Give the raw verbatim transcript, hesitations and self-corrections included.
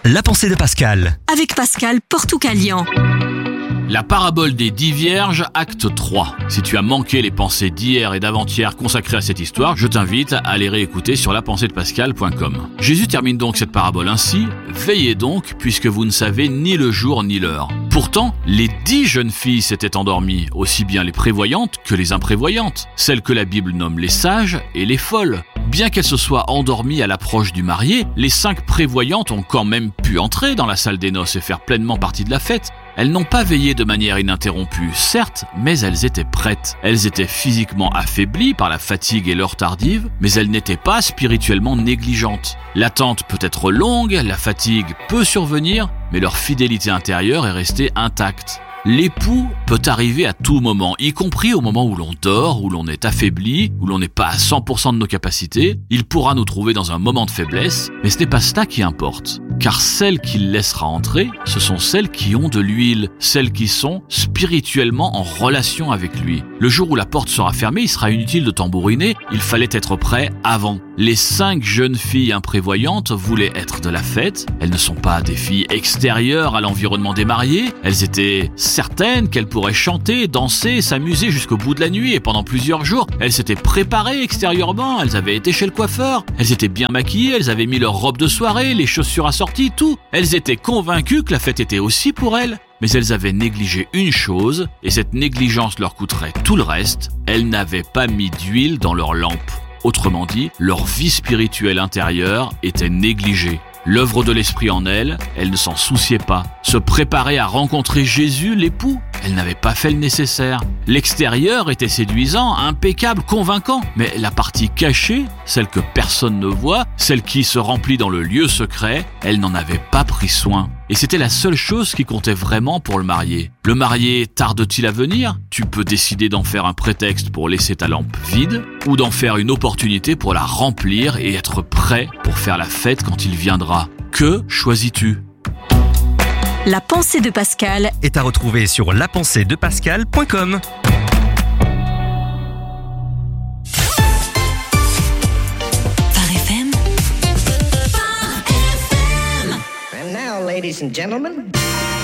La pensée de Pascal. Avec Pascal Portoucalian. La parabole des dix vierges, acte trois. Si tu as manqué les pensées d'hier et d'avant-hier consacrées à cette histoire, je t'invite à les réécouter sur la pensée de pascal point com. Jésus termine donc cette parabole ainsi: « Veillez donc, puisque vous ne savez ni le jour ni l'heure. » Pourtant, les dix jeunes filles s'étaient endormies, aussi bien les prévoyantes que les imprévoyantes, celles que la Bible nomme les sages et les folles. Bien qu'elles se soient endormies à l'approche du marié, les cinq prévoyantes ont quand même pu entrer dans la salle des noces et faire pleinement partie de la fête. Elles n'ont pas veillé de manière ininterrompue, certes, mais elles étaient prêtes. Elles étaient physiquement affaiblies par la fatigue et l'heure tardive, mais elles n'étaient pas spirituellement négligentes. L'attente peut être longue, la fatigue peut survenir, mais leur fidélité intérieure est restée intacte. L'époux peut arriver à tout moment, y compris au moment où l'on dort, où l'on est affaibli, où l'on n'est pas à cent pour cent de nos capacités. Il pourra nous trouver dans un moment de faiblesse, mais ce n'est pas cela qui importe. Car celles qu'il laissera entrer, ce sont celles qui ont de l'huile, celles qui sont spirituellement en relation avec lui. Le jour où la porte sera fermée, il sera inutile de tambouriner, il fallait être prêt avant. Les cinq jeunes filles imprévoyantes voulaient être de la fête. Elles ne sont pas des filles extérieures à l'environnement des mariés. Elles étaient certaines qu'elles pourraient chanter, danser, s'amuser jusqu'au bout de la nuit, et pendant plusieurs jours, elles s'étaient préparées extérieurement, elles avaient été chez le coiffeur, elles étaient bien maquillées, elles avaient mis leur robe de soirée, les chaussures assorties, tout. Elles étaient convaincues que la fête était aussi pour elles. Mais elles avaient négligé une chose, et cette négligence leur coûterait tout le reste. Elles n'avaient pas mis d'huile dans leur lampe. Autrement dit, leur vie spirituelle intérieure était négligée. L'œuvre de l'esprit en elles, elles ne s'en souciaient pas. Se préparer à rencontrer Jésus, l'époux, elles n'avaient pas fait le nécessaire. L'extérieur était séduisant, impeccable, convaincant. Mais la partie cachée, celle que personne ne voit, celle qui se remplit dans le lieu secret, elles n'en avaient pas pris soin. Et c'était la seule chose qui comptait vraiment pour le marié. Le marié tarde-t-il à venir? Tu peux décider d'en faire un prétexte pour laisser ta lampe vide, ou d'en faire une opportunité pour la remplir et être prêt pour faire la fête quand il viendra. Que choisis-tu? La pensée de Pascal Est à retrouver sur la pensée de pascal point com. And now, ladies and gentlemen...